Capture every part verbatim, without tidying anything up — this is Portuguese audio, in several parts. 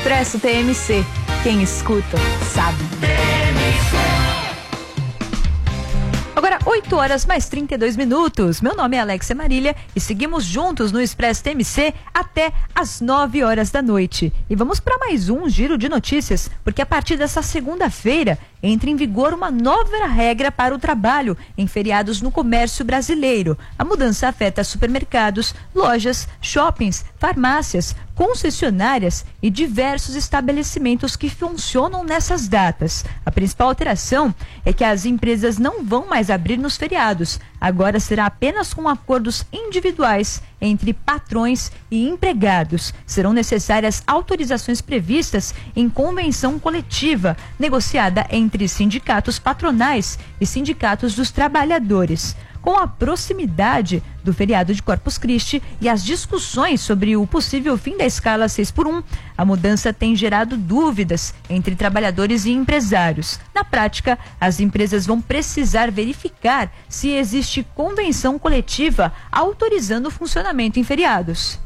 Expresso T M C. Quem escuta, sabe. Agora, oito horas mais trinta e dois minutos. Meu nome é Alexia Marília e seguimos juntos no Expresso T M C até as nove horas da noite. E vamos para mais um giro de notícias, porque a partir dessa segunda-feira entra em vigor uma nova regra para o trabalho em feriados no comércio brasileiro. A mudança afeta supermercados, lojas, shoppings, farmácias, concessionárias e diversos estabelecimentos que funcionam nessas datas. A principal alteração é que as empresas não vão mais abrir nos feriados. Agora será apenas com acordos individuais entre patrões e empregados. Serão necessárias autorizações previstas em convenção coletiva, negociada entre sindicatos patronais e sindicatos dos trabalhadores. Com a proximidade do feriado de Corpus Christi e as discussões sobre o possível fim da escala seis por um, a mudança tem gerado dúvidas entre trabalhadores e empresários. Na prática, as empresas vão precisar verificar se existe convenção coletiva autorizando o funcionamento em feriados.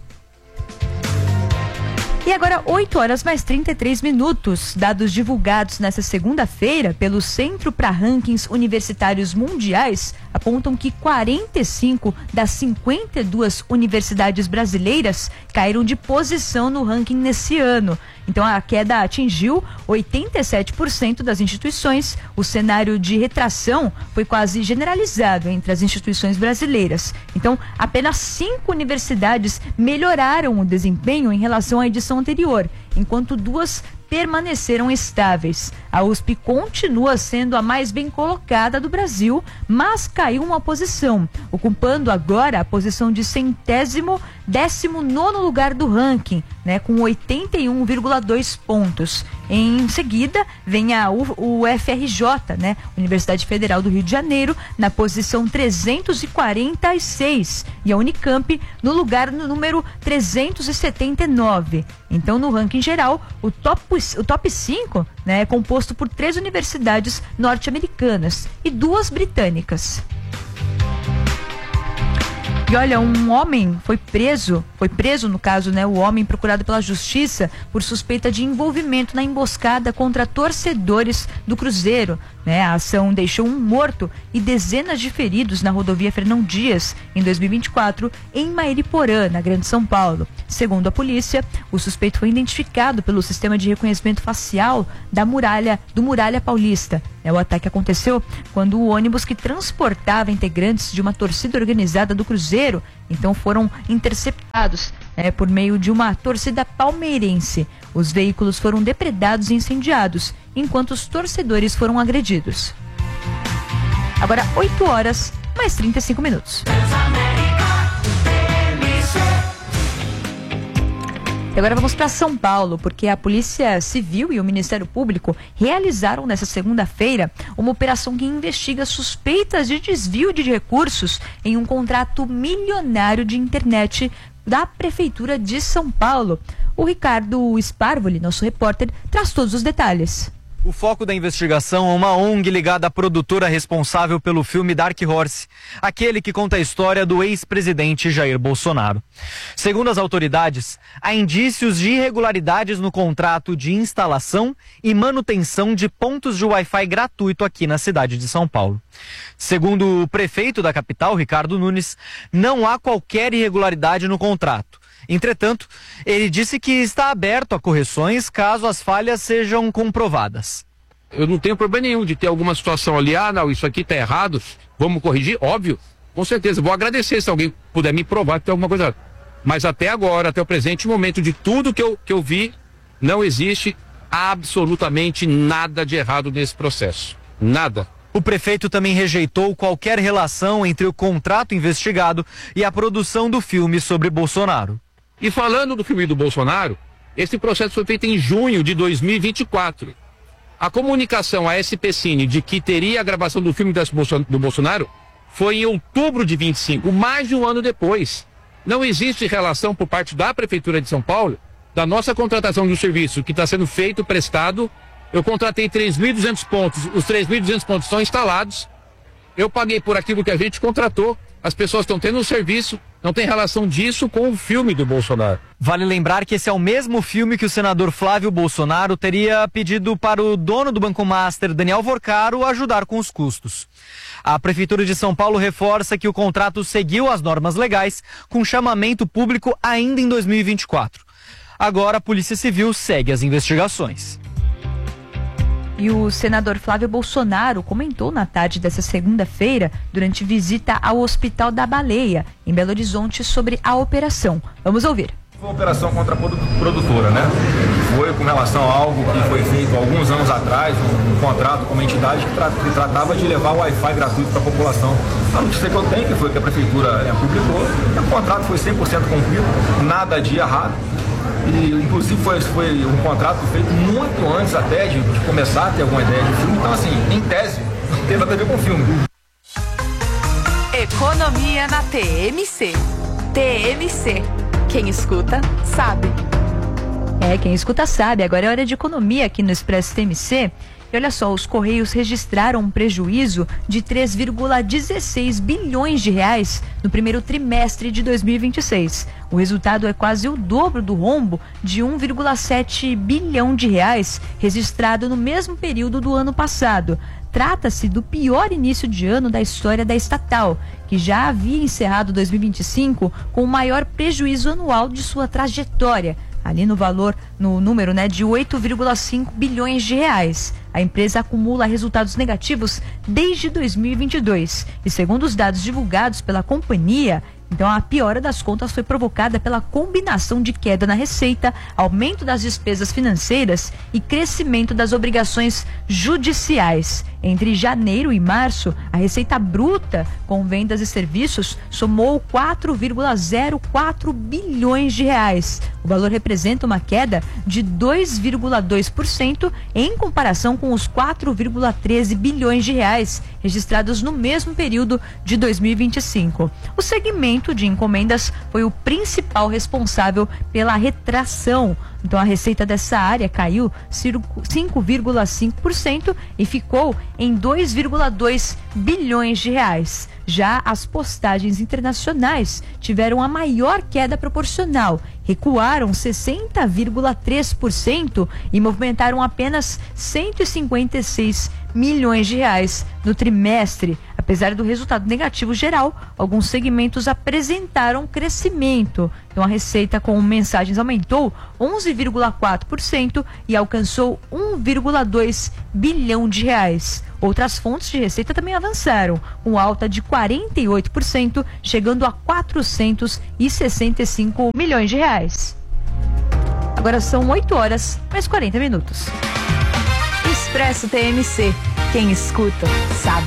E agora, oito horas mais trinta e três minutos. Dados divulgados nesta segunda-feira pelo Centro para Rankings Universitários Mundiais apontam que quarenta e cinco das cinquenta e duas universidades brasileiras caíram de posição no ranking nesse ano. Então, a queda atingiu oitenta e sete por cento das instituições. O cenário de retração foi quase generalizado entre as instituições brasileiras. Então, apenas cinco universidades melhoraram o desempenho em relação à edição anterior, enquanto duas permaneceram estáveis. A U S P continua sendo a mais bem colocada do Brasil, mas caiu uma posição, ocupando agora a posição de centésimo décimo nono lugar do ranking, né, com oitenta e um vírgula dois pontos. Em seguida, vem a U, o F R J, né, Universidade Federal do Rio de Janeiro, na posição trezentos e quarenta e seis, e a Unicamp no lugar no número trezentos e setenta e nove. Então, no ranking geral, o top, o top cinco, né, é composto por três universidades norte-americanas e duas britânicas. E olha, um homem foi preso, foi preso no caso, né, o homem procurado pela justiça por suspeita de envolvimento na emboscada contra torcedores do Cruzeiro, né? A ação deixou um morto e dezenas de feridos na rodovia Fernão Dias em dois mil e vinte e quatro em Mairiporã, na Grande São Paulo. Segundo a polícia, o suspeito foi identificado pelo sistema de reconhecimento facial da muralha, do Muralha Paulista. O ataque aconteceu quando o ônibus que transportava integrantes de uma torcida organizada do Cruzeiro, então foram interceptados é, por meio de uma torcida palmeirense. Os veículos foram depredados e incendiados, enquanto os torcedores foram agredidos. Agora, oito horas, mais trinta e cinco minutos. E agora vamos para São Paulo, porque a Polícia Civil e o Ministério Público realizaram nesta segunda-feira uma operação que investiga suspeitas de desvio de recursos em um contrato milionário de internet da Prefeitura de São Paulo. O Ricardo Sparvoli, nosso repórter, traz todos os detalhes. O foco da investigação é uma O N G ligada à produtora responsável pelo filme Dark Horse, aquele que conta a história do ex-presidente Jair Bolsonaro. Segundo as autoridades, há indícios de irregularidades no contrato de instalação e manutenção de pontos de Wi-Fi gratuito aqui na cidade de São Paulo. Segundo o prefeito da capital, Ricardo Nunes, não há qualquer irregularidade no contrato. Entretanto, ele disse que está aberto a correções caso as falhas sejam comprovadas. Eu não tenho problema nenhum de ter alguma situação ali, ah não, isso aqui está errado, vamos corrigir, óbvio, com certeza, vou agradecer se alguém puder me provar que tem alguma coisa errada. Mas até agora, até o presente momento, de tudo que eu, que eu vi, não existe absolutamente nada de errado nesse processo, nada. O prefeito também rejeitou qualquer relação entre o contrato investigado e a produção do filme sobre Bolsonaro. E falando do filme do Bolsonaro, esse processo foi feito em junho de dois mil e vinte e quatro. A comunicação à S P Cine de que teria a gravação do filme do Bolsonaro foi em outubro de vinte e cinco, mais de um ano depois. Não existe relação por parte da Prefeitura de São Paulo, da nossa contratação de um serviço que está sendo feito, prestado. Eu contratei três mil e duzentos pontos, os três mil e duzentos pontos estão instalados. Eu paguei por aquilo que a gente contratou, as pessoas estão tendo um serviço, não tem relação disso com o filme do Bolsonaro. Vale lembrar que esse é o mesmo filme que o senador Flávio Bolsonaro teria pedido para o dono do Banco Master, Daniel Vorcaro, ajudar com os custos. A Prefeitura de São Paulo reforça que o contrato seguiu as normas legais, com chamamento público ainda em dois mil e vinte e quatro. Agora a Polícia Civil segue as investigações. E o senador Flávio Bolsonaro comentou na tarde dessa segunda-feira, durante visita ao Hospital da Baleia, em Belo Horizonte, sobre a operação. Vamos ouvir. Foi uma operação contra a produtora, né? Foi com relação a algo que foi feito alguns anos atrás, um, um contrato com uma entidade que, tra que tratava de levar o Wi-Fi gratuito para a população. A notícia que eu tenho, que foi que a Prefeitura é, publicou, o contrato foi cem por cento cumprido, nada de errado. E, inclusive, foi, foi um contrato feito muito antes até de, de começar a ter alguma ideia de filme. Então, assim, em tese, não tem nada a ver com o filme. Economia na T M C. T M C. Quem escuta, sabe. É, quem escuta sabe. Agora é hora de economia aqui no Expresso T M C. E olha só, os Correios registraram um prejuízo de três vírgula dezesseis bilhões de reais no primeiro trimestre de dois mil e vinte e seis. O resultado é quase o dobro do rombo de um vírgula sete bilhão de reais registrado no mesmo período do ano passado. Trata-se do pior início de ano da história da estatal, que já havia encerrado dois mil e vinte e cinco com o maior prejuízo anual de sua trajetória, ali no valor, no número, né, de oito vírgula cinco bilhões de reais. A empresa acumula resultados negativos desde dois mil e vinte e dois. E segundo os dados divulgados pela companhia, então a piora das contas foi provocada pela combinação de queda na receita, aumento das despesas financeiras e crescimento das obrigações judiciais. Entre janeiro e março, a receita bruta com vendas e serviços somou quatro vírgula zero quatro bilhões de reais. O valor representa uma queda de dois vírgula dois por cento em comparação com os quatro vírgula treze bilhões de reais registrados no mesmo período de dois mil e vinte e cinco. O segmento de encomendas foi o principal responsável pela retração. Então a receita dessa área caiu cinco vírgula cinco por cento e ficou em dois vírgula dois bilhões de reais. Já as postagens internacionais tiveram a maior queda proporcional, recuaram sessenta vírgula três por cento e movimentaram apenas cento e cinquenta e seis milhões de reais no trimestre. Apesar do resultado negativo geral, alguns segmentos apresentaram crescimento. Então a receita com mensagens aumentou onze vírgula quatro por cento e alcançou um vírgula dois bilhão de reais. Outras fontes de receita também avançaram, com alta de quarenta e oito por cento, chegando a quatrocentos e sessenta e cinco milhões de reais. Agora são oito horas mais quarenta minutos. Expresso T M C. Quem escuta, sabe.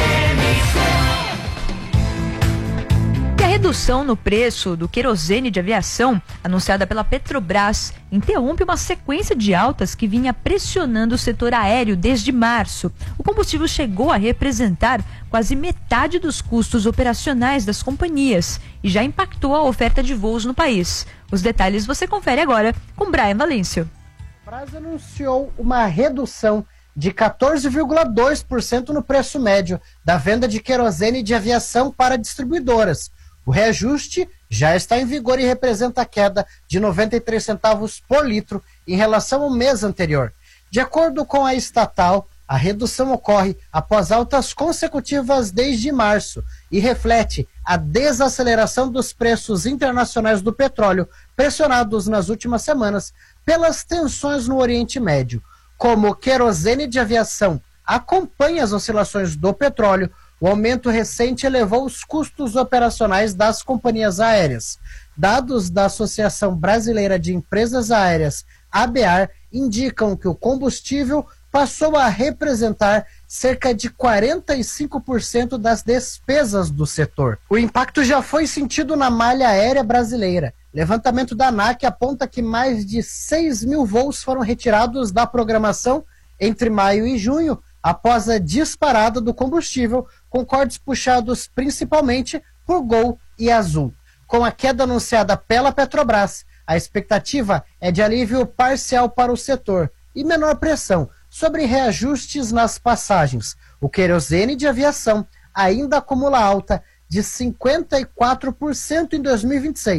E a redução no preço do querosene de aviação, anunciada pela Petrobras, interrompe uma sequência de altas que vinha pressionando o setor aéreo desde março. O combustível chegou a representar quase metade dos custos operacionais das companhias e já impactou a oferta de voos no país. Os detalhes você confere agora com Brian Valêncio. A Petrobras anunciou uma redução de quatorze vírgula dois por cento no preço médio da venda de querosene de aviação para distribuidoras. O reajuste já está em vigor e representa a queda de noventa e três centavos por litro em relação ao mês anterior. De acordo com a estatal, a redução ocorre após altas consecutivas desde março e reflete a desaceleração dos preços internacionais do petróleo, pressionados nas últimas semanas pelas tensões no Oriente Médio. Como o querosene de aviação acompanha as oscilações do petróleo, o aumento recente elevou os custos operacionais das companhias aéreas. Dados da Associação Brasileira de Empresas Aéreas, A B A R, indicam que o combustível passou a representar cerca de quarenta e cinco por cento das despesas do setor. O impacto já foi sentido na malha aérea brasileira. Levantamento da ANAC aponta que mais de seis mil voos foram retirados da programação entre maio e junho, após a disparada do combustível, com cortes puxados principalmente por Gol e Azul. Com a queda anunciada pela Petrobras, a expectativa é de alívio parcial para o setor e menor pressão sobre reajustes nas passagens. O querosene de aviação ainda acumula alta de cinquenta e quatro por cento em dois mil e vinte e seis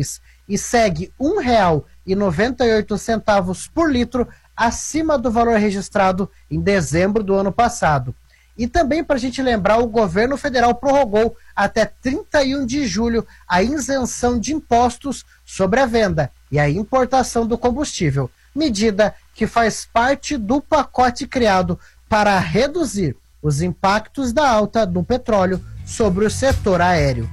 e segue um real e noventa e oito centavos por litro acima do valor registrado em dezembro do ano passado. E também, para a gente lembrar, o governo federal prorrogou até trinta e um de julho a isenção de impostos sobre a venda e a importação do combustível, medida que faz parte do pacote criado para reduzir os impactos da alta do petróleo sobre o setor aéreo.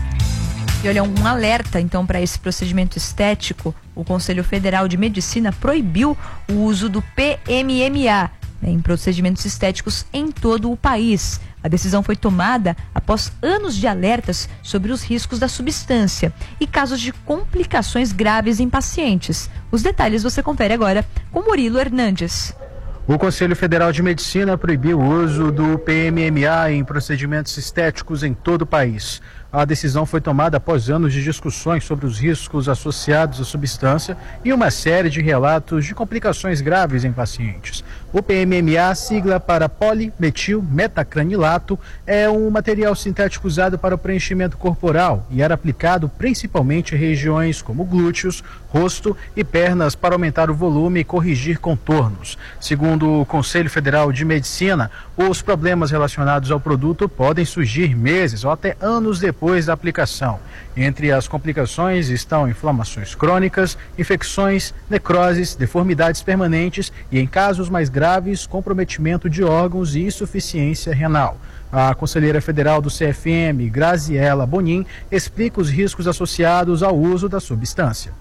E olha, um alerta então para esse procedimento estético. O Conselho Federal de Medicina proibiu o uso do P M M A, né, em procedimentos estéticos em todo o país. A decisão foi tomada após anos de alertas sobre os riscos da substância e casos de complicações graves em pacientes. Os detalhes você confere agora com Murilo Hernandes. O Conselho Federal de Medicina proibiu o uso do P M M A em procedimentos estéticos em todo o país. A decisão foi tomada após anos de discussões sobre os riscos associados à substância e uma série de relatos de complicações graves em pacientes. O P M M A, sigla para polimetilmetacranilato, é um material sintético usado para o preenchimento corporal e era aplicado principalmente em regiões como glúteos, rosto e pernas para aumentar o volume e corrigir contornos. Segundo o Conselho Federal de Medicina, os problemas relacionados ao produto podem surgir meses ou até anos depois depois da aplicação. Entre as complicações estão inflamações crônicas, infecções, necroses, deformidades permanentes e, em casos mais graves, comprometimento de órgãos e insuficiência renal. A conselheira federal do C F M, Graziela Bonin, explica os riscos associados ao uso da substância.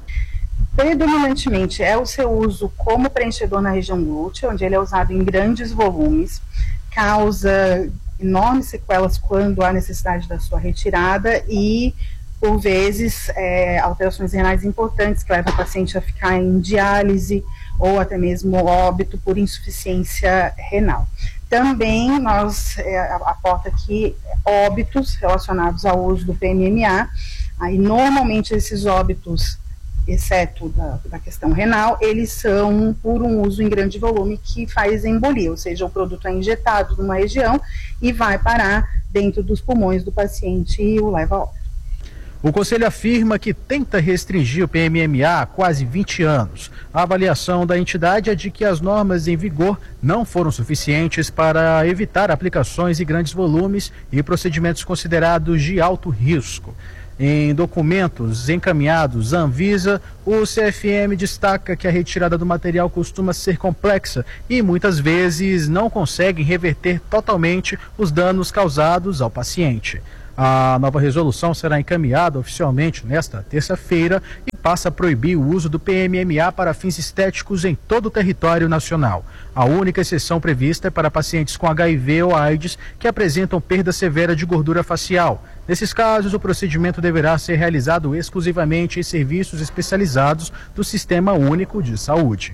Predominantemente é o seu uso como preenchedor na região glútea, onde ele é usado em grandes volumes, causa enormes sequelas quando há necessidade da sua retirada e, por vezes, é, alterações renais importantes que levam o paciente a ficar em diálise ou até mesmo óbito por insuficiência renal. Também nós é, aporta aqui óbitos relacionados ao uso do P M M A, aí normalmente esses óbitos, exceto da, da questão renal, eles são por um uso em grande volume que faz embolia, ou seja, o produto é injetado numa região e vai parar dentro dos pulmões do paciente e o leva a óbito. O Conselho afirma que tenta restringir o P M M A há quase vinte anos. A avaliação da entidade é de que as normas em vigor não foram suficientes para evitar aplicações em grandes volumes e procedimentos considerados de alto risco. Em documentos encaminhados à Anvisa, o C F M destaca que a retirada do material costuma ser complexa e muitas vezes não conseguem reverter totalmente os danos causados ao paciente. A nova resolução será encaminhada oficialmente nesta terça-feira e passa a proibir o uso do P M M A para fins estéticos em todo o território nacional. A única exceção prevista é para pacientes com H I V ou AIDS que apresentam perda severa de gordura facial. Nesses casos, o procedimento deverá ser realizado exclusivamente em serviços especializados do Sistema Único de Saúde.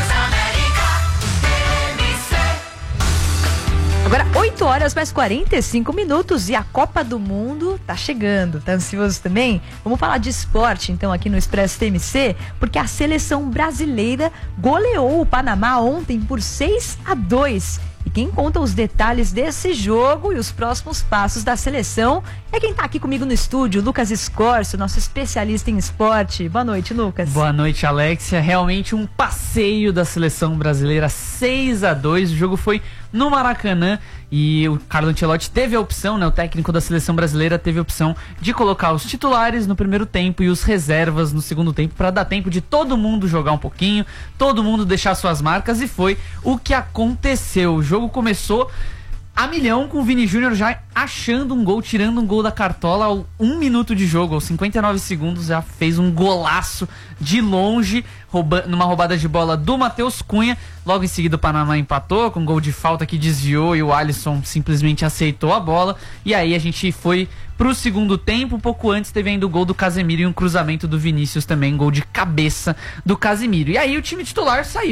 Agora, oito horas mais quarenta e cinco minutos e a Copa do Mundo tá chegando. Tá ansioso também? Vamos falar de esporte, então, aqui no Expresso T M C, porque a seleção brasileira goleou o Panamá ontem por seis a dois. E quem conta os detalhes desse jogo e os próximos passos da seleção é quem tá aqui comigo no estúdio, Lucas Escorcio, nosso especialista em esporte. Boa noite, Lucas. Boa noite, Alexia. Realmente um passeio da seleção brasileira, seis a dois. O jogo foi no Maracanã e o Carlo Ancelotti teve a opção, né, o técnico da seleção brasileira teve a opção de colocar os titulares no primeiro tempo e os reservas no segundo tempo para dar tempo de todo mundo jogar um pouquinho, todo mundo deixar suas marcas, e foi o que aconteceu. O jogo começou a milhão, com o Vini Júnior já achando um gol, tirando um gol da cartola ao um minuto de jogo, aos cinquenta e nove segundos, já fez um golaço de longe, rouba, numa roubada de bola do Matheus Cunha. Logo em seguida o Panamá empatou com um gol de falta que desviou e o Alisson simplesmente aceitou a bola. E aí a gente foi pro segundo tempo. Um pouco antes teve ainda o gol do Casemiro e um cruzamento do Vinícius também, um gol de cabeça do Casemiro. E aí o time titular saiu.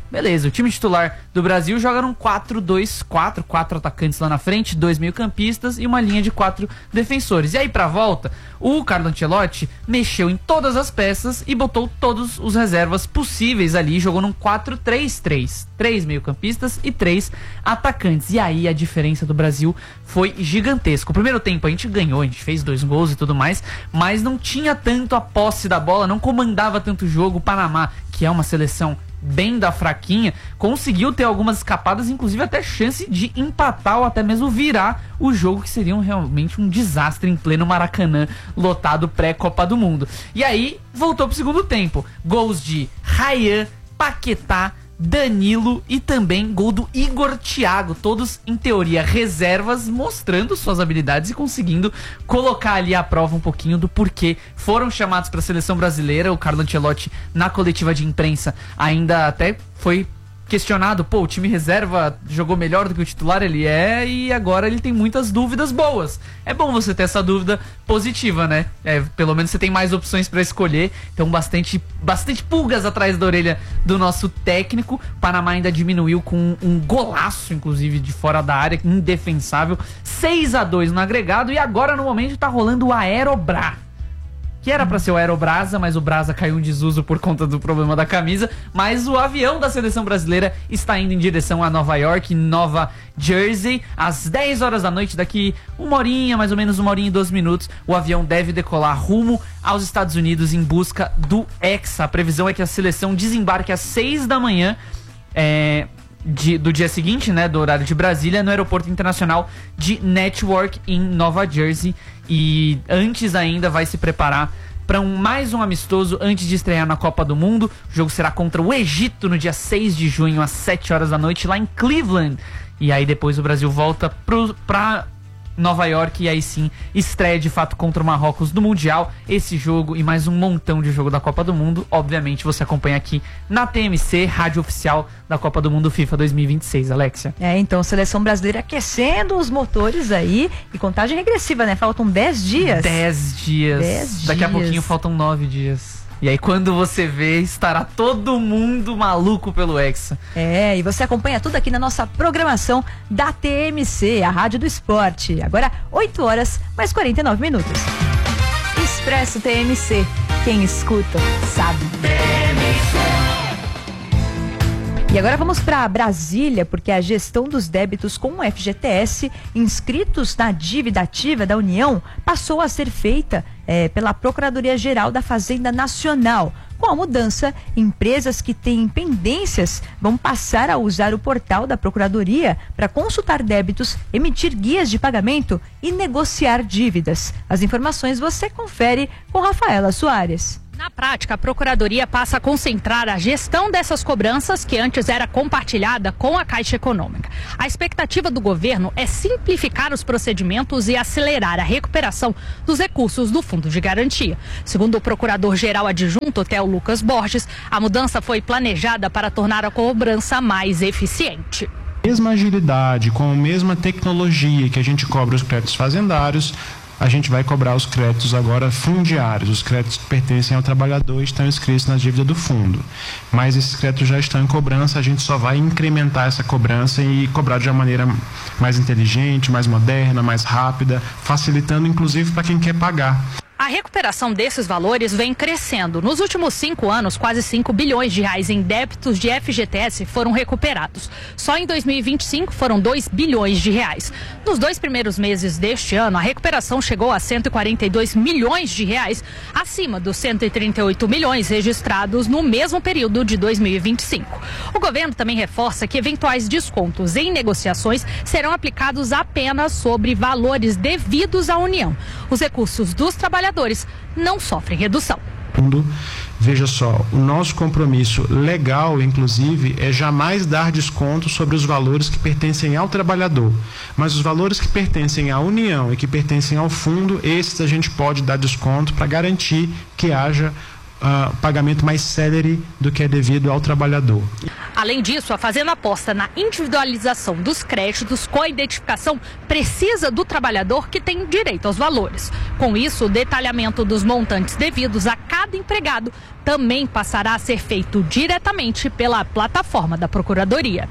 Beleza, o time titular do Brasil joga num quatro dois quatro, quatro atacantes lá na frente, dois meio-campistas e uma linha de quatro defensores. E aí pra volta, o Carlo Ancelotti mexeu em todas as peças e botou todos os reservas possíveis ali, jogou num quatro três três, três meio-campistas e três atacantes. E aí a diferença do Brasil foi gigantesca. O primeiro tempo a gente ganhou, a gente fez dois gols e tudo mais, mas não tinha tanto a posse da bola, não comandava tanto o jogo. O Panamá, que é uma seleção bem da fraquinha, conseguiu ter algumas escapadas, inclusive até chance de empatar ou até mesmo virar o jogo, que seria um, realmente um desastre em pleno Maracanã, lotado pré-Copa do Mundo. E aí, voltou pro segundo tempo. Gols de Ryan, Paquetá, Danilo e também gol do Igor Thiago, todos em teoria reservas, mostrando suas habilidades e conseguindo colocar ali à prova um pouquinho do porquê foram chamados para a seleção brasileira. O Carlo Ancelotti, na coletiva de imprensa, ainda até foi questionado, pô, o time reserva jogou melhor do que o titular, ele é, e agora ele tem muitas dúvidas boas. É bom você ter essa dúvida positiva, né? É, pelo menos você tem mais opções para escolher, então bastante, bastante pulgas atrás da orelha do nosso técnico. O Panamá ainda diminuiu com um golaço, inclusive, de fora da área, indefensável, seis a dois no agregado, e agora no momento tá rolando o Aerobra, que era pra ser o Aerobrasa, mas o Brasa caiu em desuso por conta do problema da camisa. Mas o avião da seleção brasileira está indo em direção a Nova York, Nova Jersey, às dez horas da noite. Daqui uma horinha, mais ou menos uma horinha e doze minutos, o avião deve decolar rumo aos Estados Unidos em busca do Hexa. A previsão é que a seleção desembarque às seis da manhã é, de, do dia seguinte, né, do horário de Brasília, no aeroporto internacional de Newark, em Nova Jersey. E antes ainda vai se preparar para um, mais um amistoso antes de estrear na Copa do Mundo. O jogo será contra o Egito no dia seis de junho, às sete horas da noite, lá em Cleveland. E aí depois o Brasil volta para Nova York e aí sim estreia de fato contra o Marrocos do Mundial. Esse jogo e mais um montão de jogo da Copa do Mundo, obviamente você acompanha aqui na T M C, rádio oficial da Copa do Mundo FIFA dois mil e vinte e seis, Alexia. É, então, seleção brasileira aquecendo os motores aí, e contagem regressiva, né? Faltam dez dias. dez dias. dez Daqui dias. a pouquinho faltam nove dias. E aí quando você vê, estará todo mundo maluco pelo Hexa. É, e você acompanha tudo aqui na nossa programação da T M C, a Rádio do Esporte. Agora, oito horas, mais quarenta e nove minutos. Expresso T M C. Quem escuta, sabe. E agora vamos para Brasília, porque a gestão dos débitos com o F G T S inscritos na dívida ativa da União passou a ser feita é, pela Procuradoria-Geral da Fazenda Nacional. Com a mudança, empresas que têm pendências vão passar a usar o portal da Procuradoria para consultar débitos, emitir guias de pagamento e negociar dívidas. As informações você confere com Rafaela Soares. Na prática, a Procuradoria passa a concentrar a gestão dessas cobranças, que antes era compartilhada com a Caixa Econômica. A expectativa do governo é simplificar os procedimentos e acelerar a recuperação dos recursos do Fundo de Garantia. Segundo o Procurador-Geral Adjunto, Theo Lucas Borges, a mudança foi planejada para tornar a cobrança mais eficiente. Mesma agilidade, com a mesma tecnologia que a gente cobra os créditos fazendários, a gente vai cobrar os créditos agora fundiários, os créditos que pertencem ao trabalhador e estão inscritos na dívida do fundo. Mas esses créditos já estão em cobrança, a gente só vai incrementar essa cobrança e cobrar de uma maneira mais inteligente, mais moderna, mais rápida, facilitando inclusive para quem quer pagar. A recuperação desses valores vem crescendo. Nos últimos cinco anos, quase cinco bilhões de reais em débitos de F G T S foram recuperados. Só em dois mil e vinte e cinco foram dois bilhões de reais. Nos dois primeiros meses deste ano, a recuperação chegou a cento e quarenta e dois milhões de reais, acima dos cento e trinta e oito milhões registrados no mesmo período de dois mil e vinte e cinco. O governo também reforça que eventuais descontos em negociações serão aplicados apenas sobre valores devidos à União. Os recursos dos trabalhadores não sofrem redução. Veja só, o nosso compromisso legal, inclusive, é jamais dar desconto sobre os valores que pertencem ao trabalhador. Mas os valores que pertencem à União e que pertencem ao fundo, esses a gente pode dar desconto para garantir que haja uh, pagamento mais célere do que é devido ao trabalhador. Além disso, a Fazenda aposta na individualização dos créditos com a identificação precisa do trabalhador que tem direito aos valores. Com isso, o detalhamento dos montantes devidos a cada empregado também passará a ser feito diretamente pela plataforma da Procuradoria.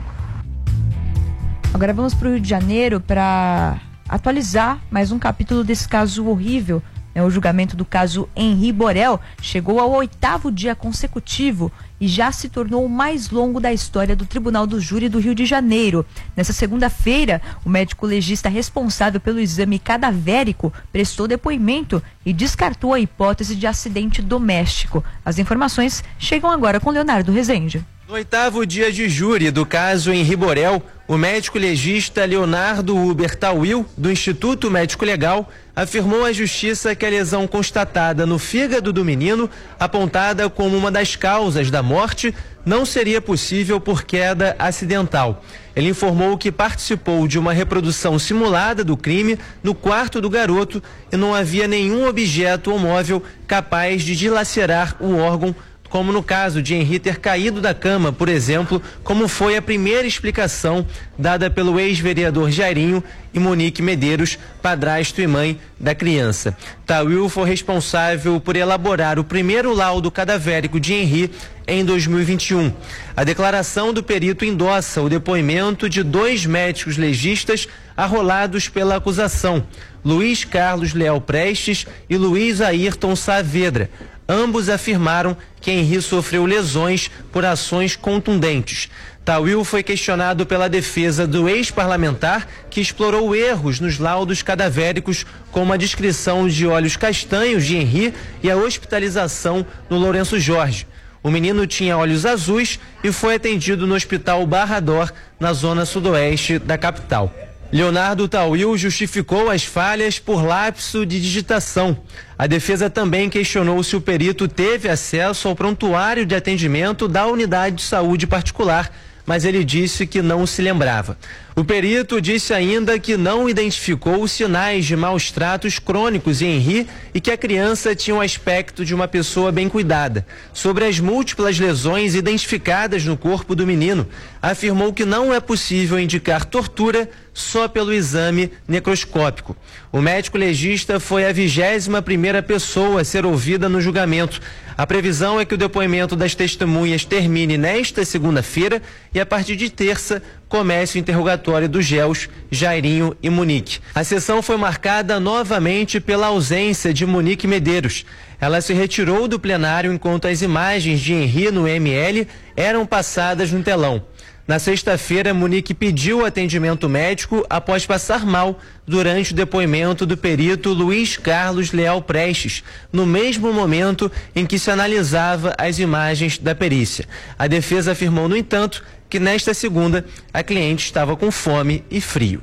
Agora vamos para o Rio de Janeiro para atualizar mais um capítulo desse caso horrível. O julgamento do caso Henri Borel chegou ao oitavo dia consecutivo e já se tornou o mais longo da história do Tribunal do Júri do Rio de Janeiro. Nessa segunda-feira, o médico legista responsável pelo exame cadavérico prestou depoimento e descartou a hipótese de acidente doméstico. As informações chegam agora com Leonardo Rezende. No oitavo dia de júri do caso Henri Borel, o médico legista Leonardo Huber Tawil, do Instituto Médico Legal, afirmou à justiça que a lesão constatada no fígado do menino, apontada como uma das causas da morte, não seria possível por queda acidental. Ele informou que participou de uma reprodução simulada do crime no quarto do garoto e não havia nenhum objeto ou móvel capaz de dilacerar o órgão, como no caso de Henri ter caído da cama, por exemplo, como foi a primeira explicação dada pelo ex-vereador Jairinho e Monique Medeiros, padrasto e mãe da criança. Tawil foi responsável por elaborar o primeiro laudo cadavérico de Henri em dois mil e vinte e um. A declaração do perito endossa o depoimento de dois médicos legistas arrolados pela acusação, Luiz Carlos Leal Prestes e Luiz Ayrton Saavedra. Ambos afirmaram que Henri sofreu lesões por ações contundentes. Tawil foi questionado pela defesa do ex-parlamentar, que explorou erros nos laudos cadavéricos, como a descrição de olhos castanhos de Henri e a hospitalização no Lourenço Jorge. O menino tinha olhos azuis e foi atendido no Hospital Barra D'Or, na zona sudoeste da capital. Leonardo Tawil justificou as falhas por lapso de digitação. A defesa também questionou se o perito teve acesso ao prontuário de atendimento da unidade de saúde particular, mas ele disse que não se lembrava. O perito disse ainda que não identificou os sinais de maus tratos crônicos em Henri e que a criança tinha o aspecto de uma pessoa bem cuidada. Sobre as múltiplas lesões identificadas no corpo do menino, afirmou que não é possível indicar tortura só pelo exame necroscópico. O médico legista foi a vigésima primeira pessoa a ser ouvida no julgamento. A previsão é que o depoimento das testemunhas termine nesta segunda-feira e a partir de terça comece o interrogatório dos réus Jairinho e Monique. A sessão foi marcada novamente pela ausência de Monique Medeiros. Ela se retirou do plenário enquanto as imagens de Henri no M L eram passadas no telão. Na sexta-feira, Monique pediu atendimento médico após passar mal durante o depoimento do perito Luiz Carlos Leal Prestes, no mesmo momento em que se analisava as imagens da perícia. A defesa afirmou, no entanto, que nesta segunda a cliente estava com fome e frio.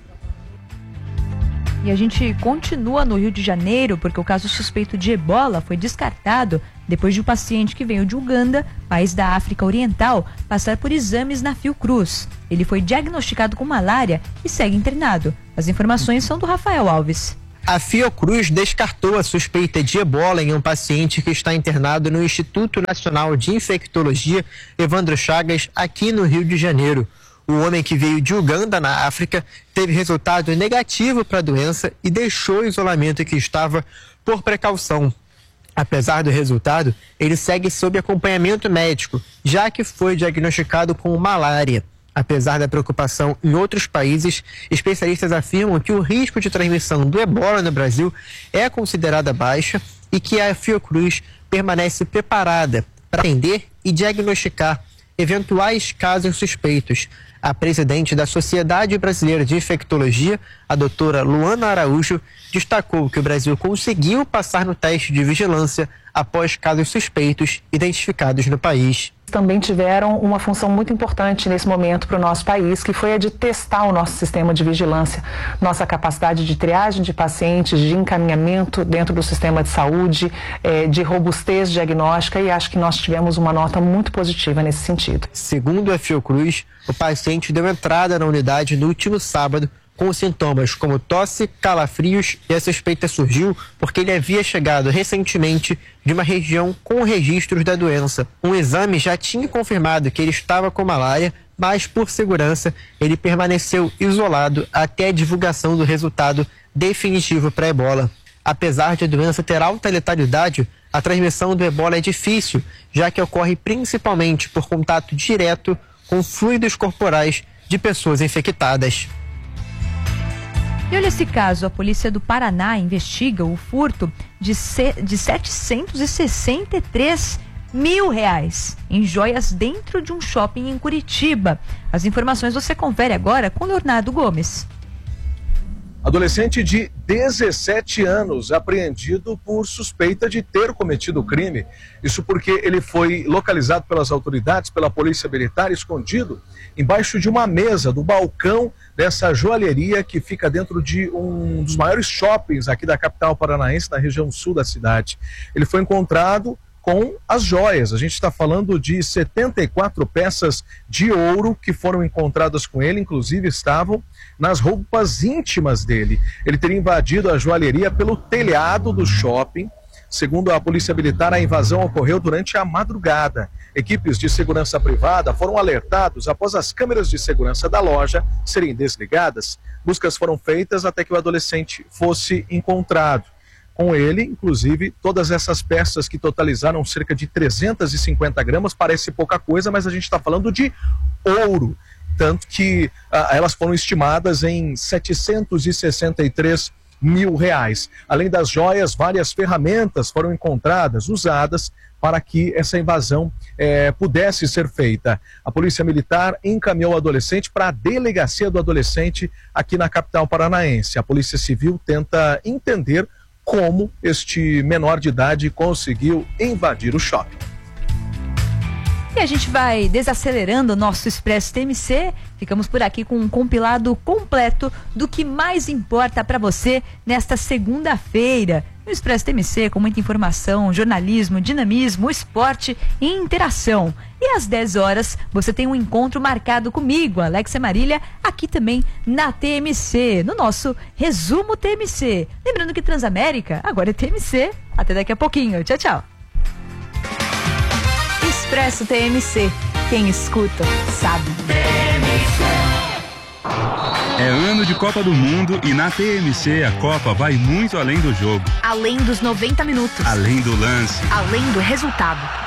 E a gente continua no Rio de Janeiro porque o caso suspeito de ebola foi descartado depois de um paciente que veio de Uganda, país da África Oriental, passar por exames na Fiocruz. Ele foi diagnosticado com malária e segue internado. As informações são do Rafael Alves. A Fiocruz descartou a suspeita de ebola em um paciente que está internado no Instituto Nacional de Infectologia Evandro Chagas, aqui no Rio de Janeiro. O homem que veio de Uganda, na África, teve resultado negativo para a doença e deixou o isolamento que estava por precaução. Apesar do resultado, ele segue sob acompanhamento médico, já que foi diagnosticado com malária. Apesar da preocupação em outros países, especialistas afirmam que o risco de transmissão do ebola no Brasil é considerada baixa e que a Fiocruz permanece preparada para atender e diagnosticar eventuais casos suspeitos. A presidente da Sociedade Brasileira de Infectologia, a doutora Luana Araújo, destacou que o Brasil conseguiu passar no teste de vigilância após casos suspeitos identificados no país. Também tiveram uma função muito importante nesse momento para o nosso país, que foi a de testar o nosso sistema de vigilância, nossa capacidade de triagem de pacientes, de encaminhamento dentro do sistema de saúde, eh, de robustez diagnóstica, e acho que nós tivemos uma nota muito positiva nesse sentido. Segundo a Fiocruz, o paciente deu entrada na unidade no último sábado com sintomas como tosse, calafrios, e a suspeita surgiu porque ele havia chegado recentemente de uma região com registros da doença. Um exame já tinha confirmado que ele estava com malária, mas por segurança ele permaneceu isolado até a divulgação do resultado definitivo para a ebola. Apesar de a doença ter alta letalidade, a transmissão do ebola é difícil, já que ocorre principalmente por contato direto com fluidos corporais de pessoas infectadas. E olha esse caso, a polícia do Paraná investiga o furto de, se, de setecentos e sessenta e três mil reais em joias dentro de um shopping em Curitiba. As informações você confere agora com Leonardo Gomes. Adolescente de dezessete anos apreendido por suspeita de ter cometido o crime. Isso porque ele foi localizado pelas autoridades, pela polícia militar, escondido embaixo de uma mesa do balcão dessa joalheria que fica dentro de um dos maiores shoppings aqui da capital paranaense, na região sul da cidade. Ele foi encontrado com as joias. A gente está falando de setenta e quatro peças de ouro que foram encontradas com ele, inclusive estavam nas roupas íntimas dele. Ele teria invadido a joalheria pelo telhado do shopping. Segundo a polícia militar, a invasão ocorreu durante a madrugada. Equipes de segurança privada foram alertados após as câmeras de segurança da loja serem desligadas. Buscas foram feitas até que o adolescente fosse encontrado. Com ele, inclusive, todas essas peças que totalizaram cerca de trezentos e cinquenta gramas, parece pouca coisa, mas a gente está falando de ouro, tanto que ah, elas foram estimadas em setecentos e sessenta e três mil reais. Além das joias, várias ferramentas foram encontradas, usadas para que essa invasão eh, pudesse ser feita. A Polícia Militar encaminhou o adolescente para a delegacia do adolescente aqui na capital paranaense. A Polícia Civil tenta entender como este menor de idade conseguiu invadir o shopping. E a gente vai desacelerando o nosso Expresso T M C. Ficamos por aqui com um compilado completo do que mais importa para você nesta segunda-feira. No Expresso T M C, com muita informação, jornalismo, dinamismo, esporte e interação. E às dez horas, você tem um encontro marcado comigo, Alexia Marília, aqui também na T M C, no nosso Resumo T M C. Lembrando que Transamérica agora é T M C. Até daqui a pouquinho. Tchau, tchau. Expresso T M C. Quem escuta, sabe. É ano de Copa do Mundo e na T M C a Copa vai muito além do jogo. Além dos noventa minutos. Além do lance. Além do resultado.